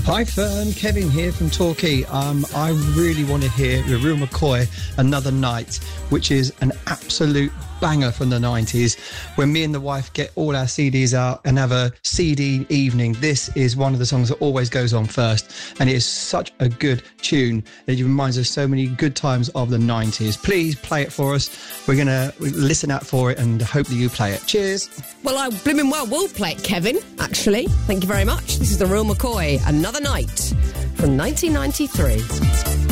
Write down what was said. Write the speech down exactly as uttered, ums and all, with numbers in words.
Hi Fern, Kevin here from Torquay. Um, I really want to hear The Real McCoy, Another Night, which is an absolute banger from the nineties. When me and the wife get all our C Ds out and have a C D evening, this is one of the songs that always goes on first, and it is such a good tune. It reminds us so many good times of the nineties. Please play it for us. We're going to listen out for it and hope that you play it. Cheers. Well, I blooming well will play it, Kevin, actually. Thank you very much. This is The Real McCoy, Another Night from nineteen ninety-three.